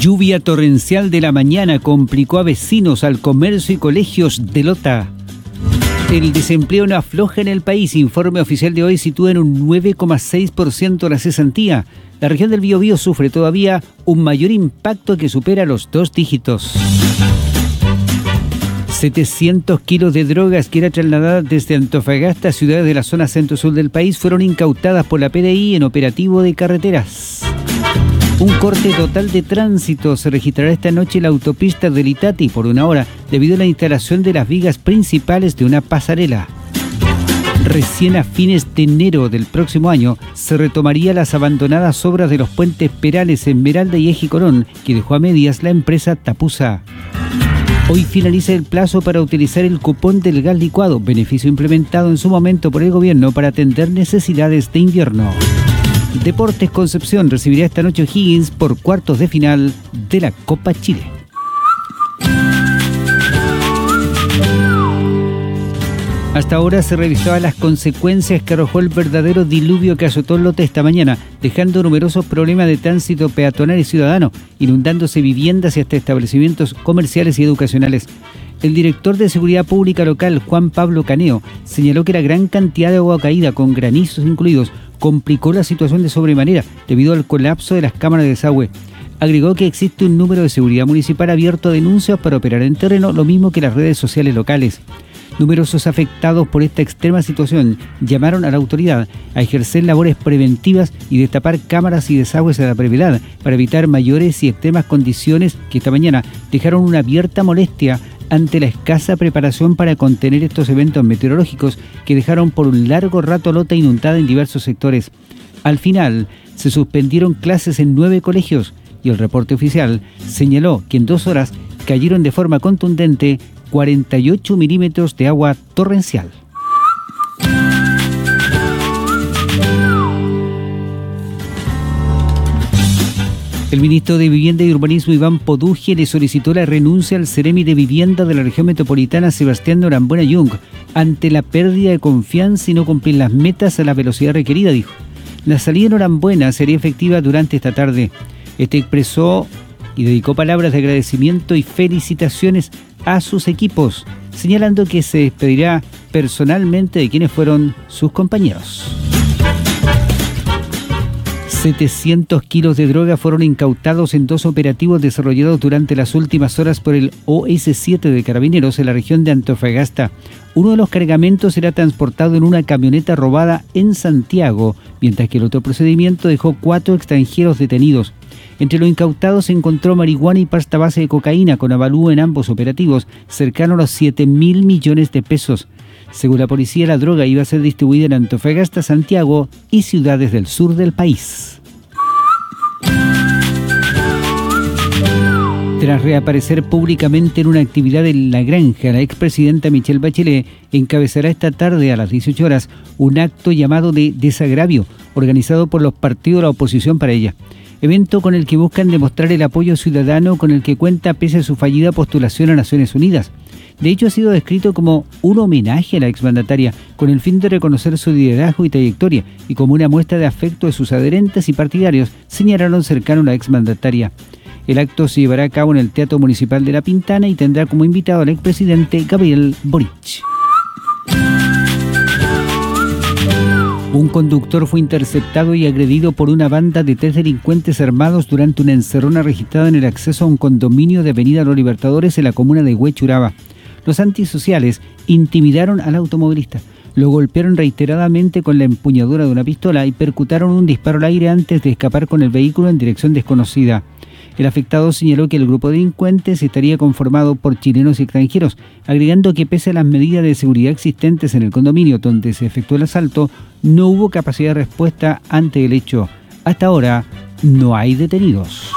Lluvia torrencial de la mañana complicó a vecinos, al comercio y colegios de Lota. El desempleo no afloja en el país. Informe oficial de hoy sitúa en un 9,6% la cesantía. La región del Biobío sufre todavía un mayor impacto que supera los 2 dígitos. 700 kilos de drogas que era trasladada desde Antofagasta a ciudades de la zona centro-sur del país fueron incautadas por la PDI en operativo de carreteras. Un corte total de tránsito se registrará esta noche en la autopista del Itati por 1 hora debido a la instalación de las vigas principales de una pasarela. Recién a fines de enero del próximo año se retomaría las abandonadas obras de los puentes Perales, Esmeralda y Eje Corón que dejó a medias la empresa Tapusa. Hoy finaliza el plazo para utilizar el cupón del gas licuado, beneficio implementado en su momento por el gobierno para atender necesidades de invierno. Deportes Concepción recibirá esta noche O'Higgins por cuartos de final de la Copa Chile. Hasta ahora se revisaban las consecuencias que arrojó el verdadero diluvio que azotó Lota esta mañana, dejando numerosos problemas de tránsito peatonal y ciudadano, inundándose viviendas y hasta establecimientos comerciales y educacionales. El director de Seguridad Pública local, Juan Pablo Caneo, señaló que la gran cantidad de agua caída, con granizos incluidos, complicó la situación de sobremanera debido al colapso de las cámaras de desagüe. Agregó que existe un número de seguridad municipal abierto a denuncias para operar en terreno, lo mismo que las redes sociales locales. Numerosos afectados por esta extrema situación llamaron a la autoridad a ejercer labores preventivas y destapar cámaras y desagües a la brevedad para evitar mayores y extremas condiciones que esta mañana dejaron una abierta molestia ante la escasa preparación para contener estos eventos meteorológicos que dejaron por un largo rato Lota inundada en diversos sectores. Al final, se suspendieron clases en 9 colegios y el reporte oficial señaló que en 2 horas cayeron de forma contundente 48 milímetros de agua torrencial. El ministro de Vivienda y Urbanismo, Iván Poduje, le solicitó la renuncia al Ceremi de Vivienda de la región metropolitana, Sebastián Norambuena Jung, ante la pérdida de confianza y no cumplir las metas a la velocidad requerida, dijo. La salida de Norambuena sería efectiva durante esta tarde. Este expresó y dedicó palabras de agradecimiento y felicitaciones a sus equipos, señalando que se despedirá personalmente de quienes fueron sus compañeros. 700 kilos de droga fueron incautados en 2 operativos desarrollados durante las últimas horas por el OS7 de Carabineros en la región de Antofagasta. Uno de los cargamentos era transportado en una camioneta robada en Santiago, mientras que el otro procedimiento dejó 4 extranjeros detenidos. Entre lo incautado se encontró marihuana y pasta base de cocaína con avalúo en ambos operativos cercano a los 7.000 millones de pesos. Según la policía, la droga iba a ser distribuida en Antofagasta, Santiago y ciudades del sur del país. Tras reaparecer públicamente en una actividad en La Granja, la expresidenta Michelle Bachelet encabezará esta tarde a las 18 horas un acto llamado de desagravio, organizado por los partidos de la oposición para ella. Evento con el que buscan demostrar el apoyo ciudadano con el que cuenta pese a su fallida postulación a Naciones Unidas. De hecho, ha sido descrito como un homenaje a la exmandataria, con el fin de reconocer su liderazgo y trayectoria, y como una muestra de afecto de sus adherentes y partidarios, señalaron cercano a la exmandataria. El acto se llevará a cabo en el Teatro Municipal de La Pintana y tendrá como invitado al expresidente Gabriel Boric. Un conductor fue interceptado y agredido por una banda de 3 delincuentes armados durante una encerrona registrada en el acceso a un condominio de Avenida Los Libertadores en la comuna de Huechuraba. Los antisociales intimidaron al automovilista, lo golpearon reiteradamente con la empuñadura de una pistola y percutaron un disparo al aire antes de escapar con el vehículo en dirección desconocida. El afectado señaló que el grupo de delincuentes estaría conformado por chilenos y extranjeros, agregando que pese a las medidas de seguridad existentes en el condominio donde se efectuó el asalto, no hubo capacidad de respuesta ante el hecho. Hasta ahora no hay detenidos.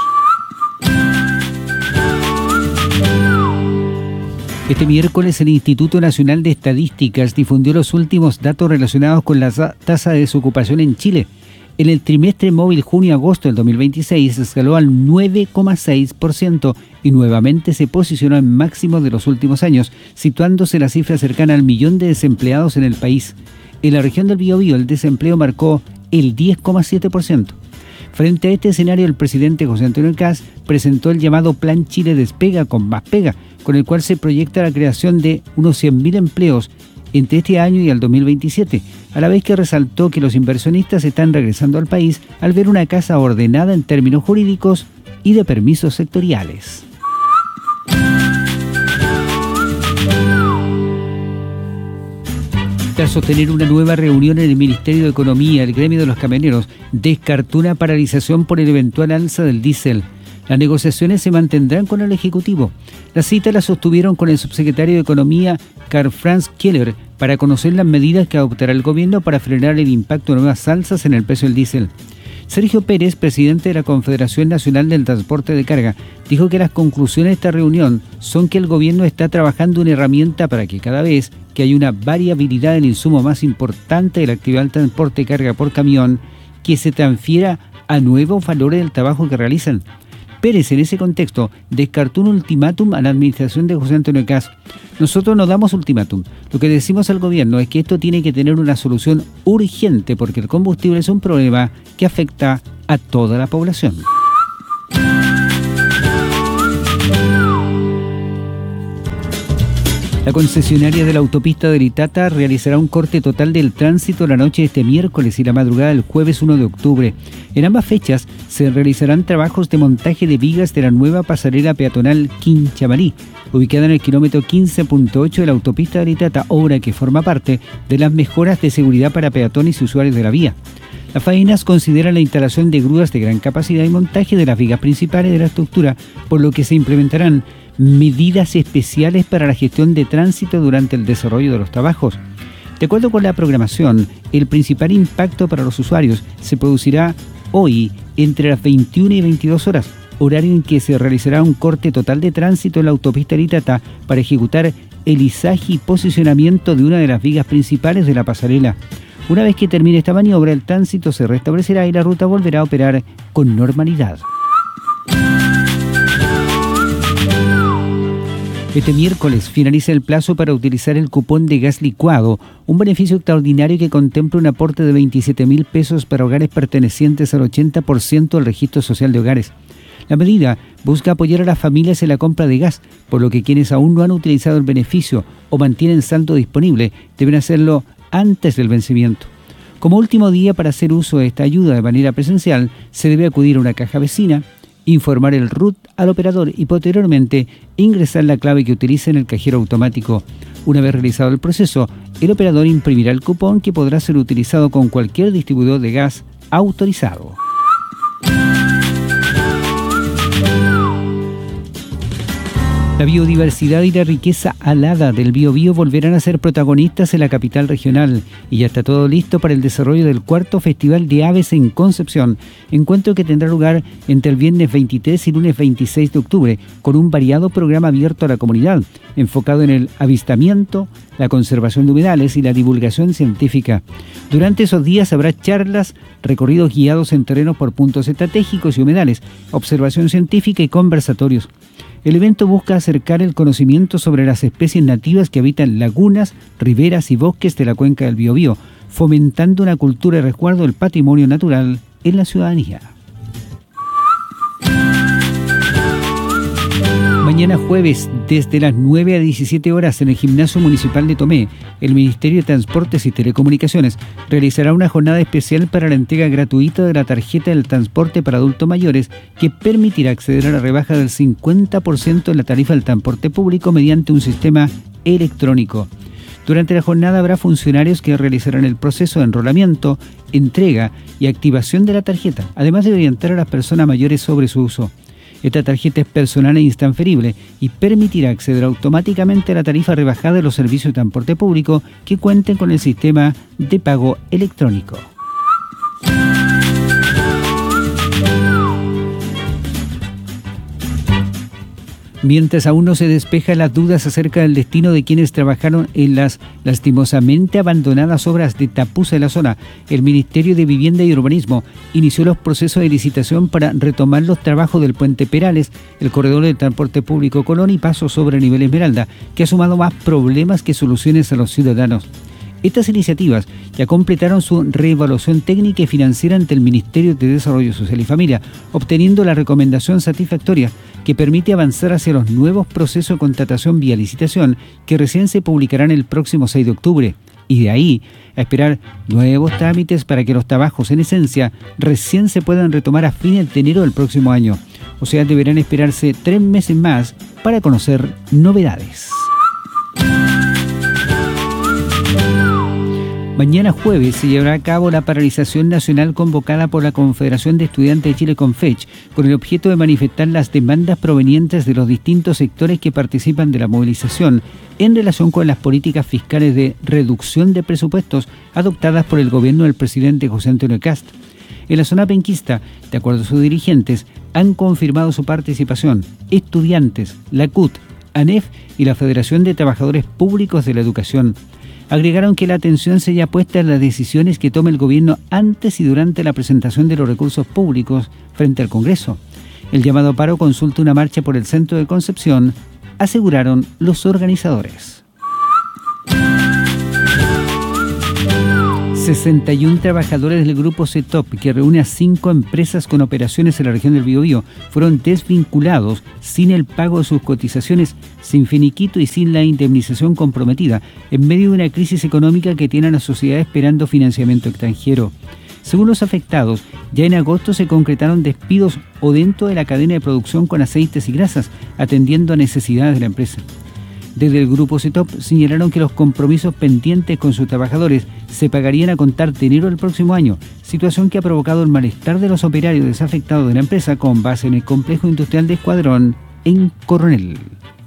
Este miércoles el Instituto Nacional de Estadísticas difundió los últimos datos relacionados con la tasa de desocupación en Chile. En el trimestre móvil junio-agosto del 2026 escaló al 9,6% y nuevamente se posicionó en máximos de los últimos años, situándose la cifra cercana al 1.000.000 de desempleados en el país. En la región del Biobío el desempleo marcó el 10,7%. Frente a este escenario, el presidente José Antonio Kast presentó el llamado Plan Chile Despega con más pega, con el cual se proyecta la creación de unos 100.000 empleos entre este año y el 2027, a la vez que resaltó que los inversionistas están regresando al país al ver una casa ordenada en términos jurídicos y de permisos sectoriales. Tras sostener una nueva reunión en el Ministerio de Economía, el gremio de los camioneros descartó una paralización por el eventual alza del diésel. Las negociaciones se mantendrán con el Ejecutivo. La cita la sostuvieron con el subsecretario de Economía, Karl-Franz Keller, para conocer las medidas que adoptará el gobierno para frenar el impacto de nuevas alzas en el precio del diésel. Sergio Pérez, presidente de la Confederación Nacional del Transporte de Carga, dijo que las conclusiones de esta reunión son que el gobierno está trabajando una herramienta para que cada vez que hay una variabilidad del insumo más importante de la actividad del transporte de carga por camión, que se transfiera a nuevos valores del trabajo que realizan. Pérez, en ese contexto, descartó un ultimátum a la administración de José Antonio Kast. Nosotros no damos ultimátum. Lo que decimos al gobierno es que esto tiene que tener una solución urgente porque el combustible es un problema que afecta a toda la población. La concesionaria de la autopista de Itata realizará un corte total del tránsito la noche de este miércoles y la madrugada del jueves 1 de octubre. En ambas fechas se realizarán trabajos de montaje de vigas de la nueva pasarela peatonal Quinchamarí, ubicada en el kilómetro 15.8 de la autopista de Itata, obra que forma parte de las mejoras de seguridad para peatones y usuarios de la vía. Las faenas consideran la instalación de grúas de gran capacidad y montaje de las vigas principales de la estructura, por lo que se implementarán medidas especiales para la gestión de tránsito durante el desarrollo de los trabajos. De acuerdo con la programación, el principal impacto para los usuarios se producirá hoy entre las 21 y 22 horas, horario en que se realizará un corte total de tránsito en la autopista Itata para ejecutar el izaje y posicionamiento de una de las vigas principales de la pasarela. Una vez que termine esta maniobra, el tránsito se restablecerá y la ruta volverá a operar con normalidad. Este miércoles finaliza el plazo para utilizar el cupón de gas licuado, un beneficio extraordinario que contempla un aporte de 27.000 pesos para hogares pertenecientes al 80% del registro social de hogares. La medida busca apoyar a las familias en la compra de gas, por lo que quienes aún no han utilizado el beneficio o mantienen saldo disponible deben hacerlo antes del vencimiento. Como último día para hacer uso de esta ayuda de manera presencial, se debe acudir a una caja vecina, informar el RUT al operador y posteriormente ingresar la clave que utilice en el cajero automático. Una vez realizado el proceso, el operador imprimirá el cupón que podrá ser utilizado con cualquier distribuidor de gas autorizado. La biodiversidad y la riqueza alada del Biobío volverán a ser protagonistas en la capital regional y ya está todo listo para el desarrollo del cuarto Festival de Aves en Concepción, encuentro que tendrá lugar entre el viernes 23 y lunes 26 de octubre, con un variado programa abierto a la comunidad, enfocado en el avistamiento, la conservación de humedales y la divulgación científica. Durante esos días habrá charlas, recorridos guiados en terrenos por puntos estratégicos y humedales, observación científica y conversatorios. El evento busca acercar el conocimiento sobre las especies nativas que habitan lagunas, riberas y bosques de la cuenca del Biobío, fomentando una cultura de resguardo del patrimonio natural en la ciudadanía. Mañana jueves, desde las 9 a 17 horas en el Gimnasio Municipal de Tomé, el Ministerio de Transportes y Telecomunicaciones realizará una jornada especial para la entrega gratuita de la tarjeta del transporte para adultos mayores que permitirá acceder a la rebaja del 50% en la tarifa del transporte público mediante un sistema electrónico. Durante la jornada habrá funcionarios que realizarán el proceso de enrolamiento, entrega y activación de la tarjeta, además de orientar a las personas mayores sobre su uso. Esta tarjeta es personal e intransferible y permitirá acceder automáticamente a la tarifa rebajada de los servicios de transporte público que cuenten con el sistema de pago electrónico. Mientras aún no se despejan las dudas acerca del destino de quienes trabajaron en las lastimosamente abandonadas obras de tapuza de la zona, el Ministerio de Vivienda y Urbanismo inició los procesos de licitación para retomar los trabajos del Puente Perales, el corredor del transporte público Colón y paso sobre nivel Esmeralda, que ha sumado más problemas que soluciones a los ciudadanos. Estas iniciativas ya completaron su reevaluación técnica y financiera ante el Ministerio de Desarrollo Social y Familia, obteniendo la recomendación satisfactoria que permite avanzar hacia los nuevos procesos de contratación vía licitación que recién se publicarán el próximo 6 de octubre. Y de ahí a esperar nuevos trámites para que los trabajos en esencia recién se puedan retomar a fines de enero del próximo año. O sea, deberán esperarse 3 meses más para conocer novedades. Mañana jueves se llevará a cabo la paralización nacional convocada por la Confederación de Estudiantes de Chile CONFECH con el objeto de manifestar las demandas provenientes de los distintos sectores que participan de la movilización en relación con las políticas fiscales de reducción de presupuestos adoptadas por el gobierno del presidente José Antonio Kast. En la zona penquista, de acuerdo a sus dirigentes, han confirmado su participación estudiantes, la CUT, ANEF y la Federación de Trabajadores Públicos de la Educación. Agregaron que la atención se haya puesta en las decisiones que tome el gobierno antes y durante la presentación de los recursos públicos frente al Congreso. El llamado a paro consulta una marcha por el centro de Concepción, aseguraron los organizadores. 61 trabajadores del grupo CETOP, que reúne a 5 empresas con operaciones en la región del Biobío, fueron desvinculados sin el pago de sus cotizaciones, sin finiquito y sin la indemnización comprometida, en medio de una crisis económica que tiene a la sociedad esperando financiamiento extranjero. Según los afectados, ya en agosto se concretaron despidos o dentro de la cadena de producción con aceites y grasas, atendiendo a necesidades de la empresa. Desde el grupo CETOP señalaron que los compromisos pendientes con sus trabajadores se pagarían a contar de enero del próximo año, situación que ha provocado el malestar de los operarios desafectados de la empresa con base en el complejo industrial de Escuadrón en Coronel.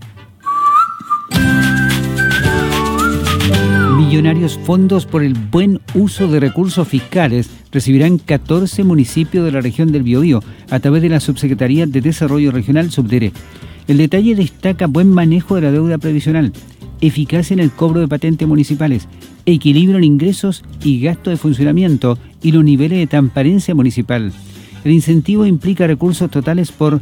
Millonarios fondos por el buen uso de recursos fiscales recibirán 14 municipios de la región del Biobío a través de la Subsecretaría de Desarrollo Regional Subdere. El detalle destaca buen manejo de la deuda previsional, eficacia en el cobro de patentes municipales, equilibrio en ingresos y gasto de funcionamiento y los niveles de transparencia municipal. El incentivo implica recursos totales por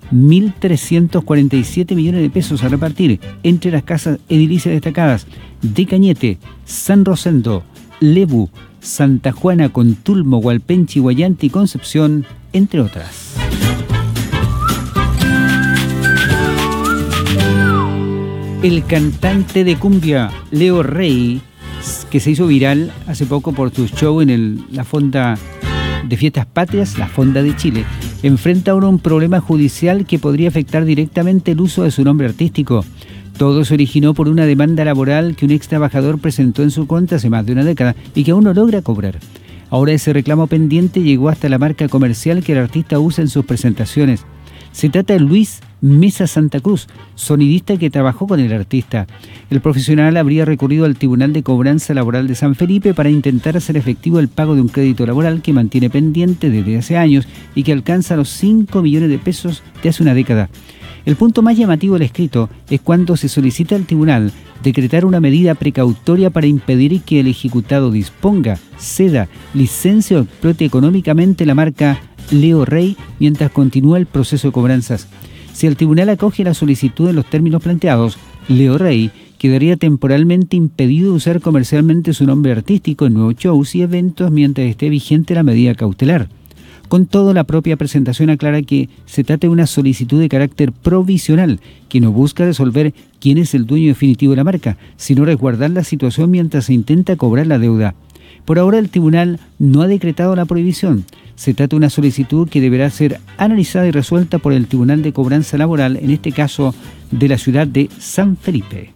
1.347 millones de pesos a repartir entre las casas edilicias destacadas de Cañete, San Rosendo, Lebu, Santa Juana, Contulmo, Hualpenchi, Guayante y Concepción, entre otras. El cantante de cumbia Leo Rey, que se hizo viral hace poco por su show en la Fonda de Fiestas Patrias, la Fonda de Chile, enfrenta ahora un problema judicial que podría afectar directamente el uso de su nombre artístico. Todo se originó por una demanda laboral que un ex trabajador presentó en su contra hace más de una década y que aún no logra cobrar. Ahora ese reclamo pendiente llegó hasta la marca comercial que el artista usa en sus presentaciones. Se trata de Luis Mesa Santa Cruz, sonidista que trabajó con el artista. El profesional habría recurrido al Tribunal de Cobranza Laboral de San Felipe para intentar hacer efectivo el pago de un crédito laboral que mantiene pendiente desde hace años y que alcanza los 5 millones de pesos de hace una década. El punto más llamativo del escrito es cuando se solicita al tribunal decretar una medida precautoria para impedir que el ejecutado disponga, ceda, licencie o explote económicamente la marca Leo Rey mientras continúa el proceso de cobranzas. Si el tribunal acoge la solicitud en los términos planteados, Leo Rey quedaría temporalmente impedido de usar comercialmente su nombre artístico en nuevos shows y eventos mientras esté vigente la medida cautelar. Con todo, la propia presentación aclara que se trata de una solicitud de carácter provisional que no busca resolver quién es el dueño definitivo de la marca, sino resguardar la situación mientras se intenta cobrar la deuda. Por ahora el tribunal no ha decretado la prohibición. Se trata de una solicitud que deberá ser analizada y resuelta por el Tribunal de Cobranza Laboral, en este caso de la ciudad de San Felipe.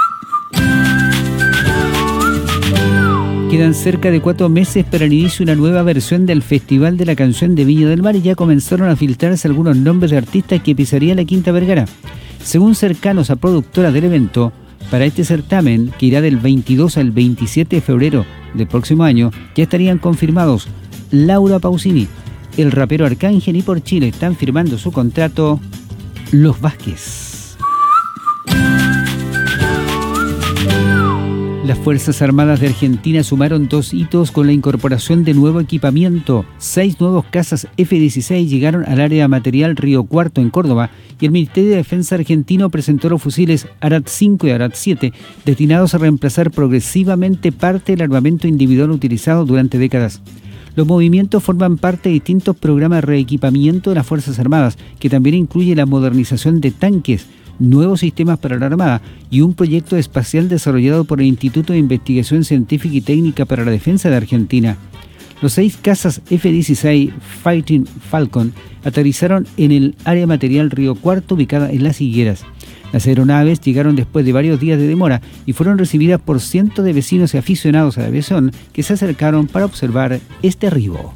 Quedan cerca de 4 meses para el inicio de una nueva versión del Festival de la Canción de Viña del Mar y ya comenzaron a filtrarse algunos nombres de artistas que pisarían la Quinta Vergara. Según cercanos a productoras del evento, para este certamen, que irá del 22 al 27 de febrero del próximo año, ya estarían confirmados Laura Pausini, el rapero Arcángel y por Chile están firmando su contrato Los Vázquez. La Las Fuerzas Armadas de Argentina sumaron 2 hitos con la incorporación de nuevo equipamiento. 6 nuevos cazas F-16 llegaron al área material Río Cuarto en Córdoba y el Ministerio de Defensa argentino presentó los fusiles Arad 5 y Arad 7 destinados a reemplazar progresivamente parte del armamento individual utilizado durante décadas. Los movimientos forman parte de distintos programas de reequipamiento de las Fuerzas Armadas, que también incluye la modernización de tanques, nuevos sistemas para la Armada y un proyecto espacial desarrollado por el Instituto de Investigación Científica y Técnica para la Defensa de Argentina. Los 6 cazas F-16 Fighting Falcon aterrizaron en el área material Río Cuarto ubicada en Las Higueras. Las aeronaves llegaron después de varios días de demora y fueron recibidas por cientos de vecinos y aficionados a la aviación que se acercaron para observar este arribo.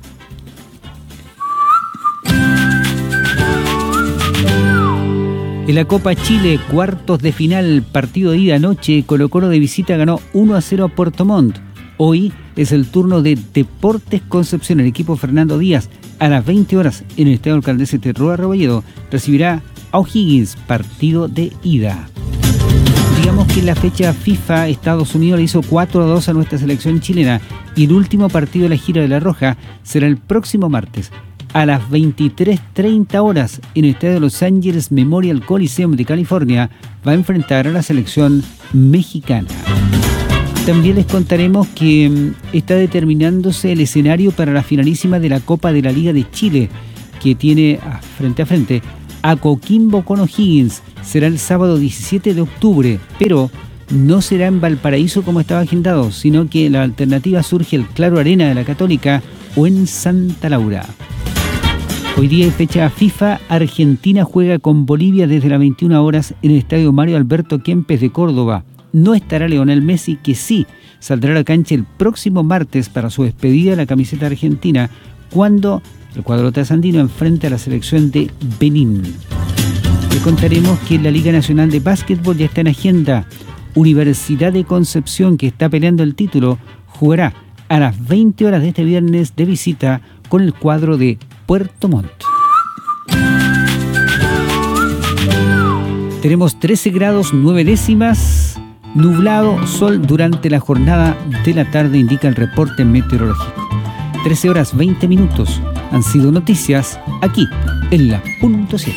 En la Copa Chile, cuartos de final, partido de ida anoche, Colo-Colo de visita ganó 1-0 a Puerto Montt. Hoy es el turno de Deportes Concepción. El equipo Fernando Díaz, a las 20 horas en el Estadio Alcaldesa Terroa Rebolledo, recibirá a O'Higgins, partido de ida. Digamos que en la fecha FIFA, Estados Unidos le hizo 4-2 a nuestra selección chilena y el último partido de la gira de la Roja será el próximo martes a las 23:30 horas en el Estadio Los Angeles Memorial Coliseum de California. Va a enfrentar a la selección mexicana. También les contaremos que está determinándose el escenario para la finalísima de la Copa de la Liga de Chile, que tiene frente a frente a Coquimbo con O'Higgins. Será el sábado 17 de octubre, pero no será en Valparaíso como estaba agendado, sino que la alternativa surge el Claro Arena de la Católica o en Santa Laura. Hoy día en fecha FIFA, Argentina juega con Bolivia desde las 21 horas en el Estadio Mario Alberto Kempes de Córdoba. No estará Lionel Messi, que sí saldrá a la cancha el próximo martes para su despedida de la camiseta argentina, cuando el cuadro trasandino enfrenta a la selección de Benín. Les contaremos que la Liga Nacional de Básquetbol ya está en agenda. Universidad de Concepción, que está peleando el título, jugará a las 20 horas de este viernes de visita con el cuadro de Puerto Montt. Tenemos 13 grados 9 décimas, nublado, sol durante la jornada de la tarde, indica el reporte meteorológico. 13 horas 20 minutos han sido noticias aquí en la Punto 7.